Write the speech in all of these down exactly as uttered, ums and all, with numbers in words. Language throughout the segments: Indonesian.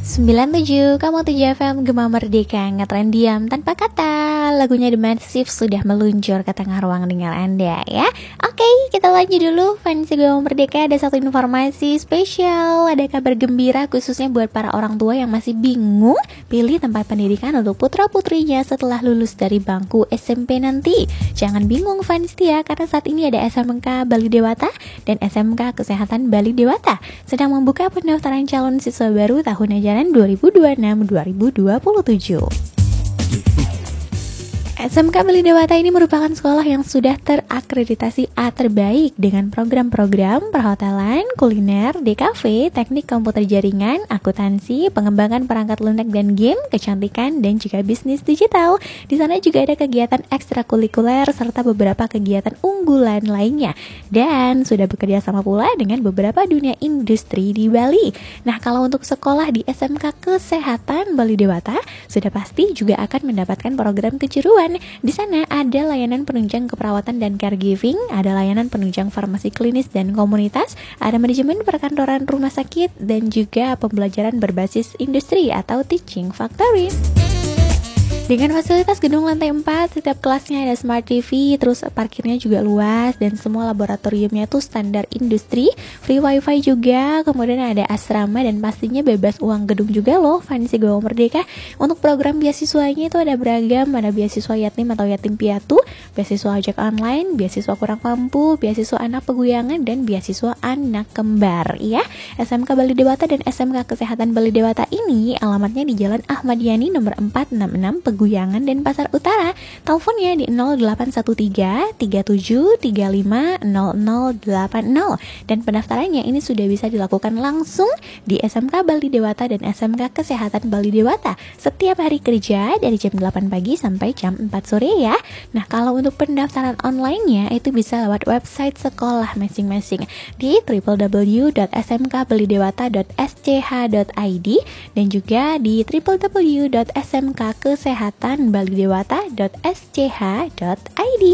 sembilan puluh tujuh koma tujuh F M Gema Merdeka, ngetren diam tanpa kata. Lagunya The Massive sudah meluncur ke tengah ruang dengar Anda ya. Oke, kita lanjut dulu. Fans Gema Merdeka, ada satu informasi spesial. Ada kabar gembira khususnya buat para orang tua yang masih bingung pilih tempat pendidikan untuk putra-putrinya setelah lulus dari bangku S M P nanti. Jangan bingung fans setia, karena saat ini ada S M K Bali Dewata dan S M K Kesehatan Bali Dewata sedang membuka pendaftaran calon siswa baru tahun ajaran dua ribu dua puluh enam dua ribu dua puluh tujuh. S M K Bali Dewata ini merupakan sekolah yang sudah terakreditasi A terbaik dengan program-program perhotelan, kuliner, D K V, teknik komputer jaringan, akuntansi, pengembangan perangkat lunak dan game, kecantikan, dan juga bisnis digital. Di sana juga ada kegiatan ekstrakurikuler serta beberapa kegiatan unggulan lainnya. Dan sudah bekerja sama pula dengan beberapa dunia industri di Bali. Nah, kalau untuk sekolah di S M K Kesehatan Bali Dewata, sudah pasti juga akan mendapatkan program kejuruan. Di sana ada layanan penunjang keperawatan dan caregiving, ada layanan penunjang farmasi klinis dan komunitas, ada manajemen perkantoran rumah sakit, dan juga pembelajaran berbasis industri atau teaching factory. Dengan fasilitas gedung lantai empat, setiap kelasnya ada smart T V, terus parkirnya juga luas, dan semua laboratoriumnya tuh standar industri, free wifi juga, kemudian ada asrama, dan pastinya bebas uang gedung juga loh, Fancy Gema Merdeka. Untuk program beasiswanya itu ada beragam, ada beasiswa yatim atau yatim piatu, beasiswa ojek online, beasiswa kurang mampu, beasiswa anak peguyangan, dan beasiswa anak kembar ya. S M K Bali Dewata dan S M K Kesehatan Bali Dewata ini alamatnya di Jalan Ahmad Yani nomor empat enam enam Peguyangan dan Pasar Utara. Teleponnya di nol delapan satu tiga tiga tujuh tiga lima nol nol delapan nol. Dan pendaftarannya ini sudah bisa dilakukan langsung di S M K Bali Dewata dan S M K Kesehatan Bali Dewata setiap hari kerja dari jam delapan pagi sampai jam empat sore ya. Nah, kalau untuk pendaftaran online-nya itu bisa lewat website sekolah masing-masing di w w w dot s m k bali dewata dot s c h dot i d dan juga di w w w dot s m k kesehatan bali dewata dot s c h dot i d.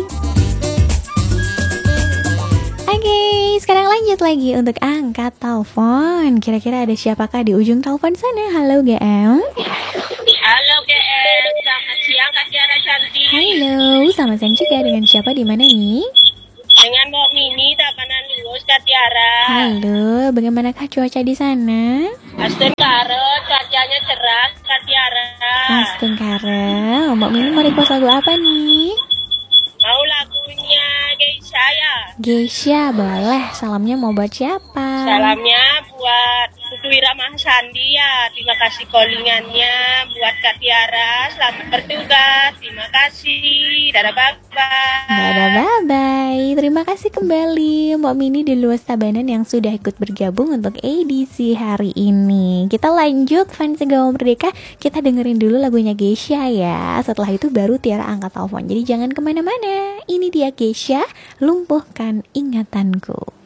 Oke, sekarang lanjut lagi untuk angkat telepon. Kira-kira ada siapakah di ujung telepon sana? Halo G M. Halo G M, selamat siang Kak Tiara cantik. Halo, selamat siang juga. Dengan siapa di mana nih? Dengan Mbak Mini, Tabanan Luwus, Kak Tiara. Halo, bagaimanakah cuaca di sana? Asten Karo, cuacanya cerah Kak Tiara. Astengkara, Mbak Mini mau request lagu apa nih? Mau lagunya Geisha ya? Geisha, boleh. Salamnya mau buat siapa? Salamnya buat Putu Wira Mahsandi ya. Terima kasih callingannya buat Kak Tiara. Selamat bertugas. Terima kasih. Dadah bye-bye. Dadah bye-bye. Terima kasih kembali Mbak Mini di Luas Tabanan yang sudah ikut bergabung untuk edisi hari ini. Kita lanjut Fans Gema Merdeka. Kita dengerin dulu lagunya Geisha ya. Setelah itu baru Tiara angkat telepon. Jadi jangan kemana-mana. Ini dia Geisha, Lumpuhkan Ingatanku.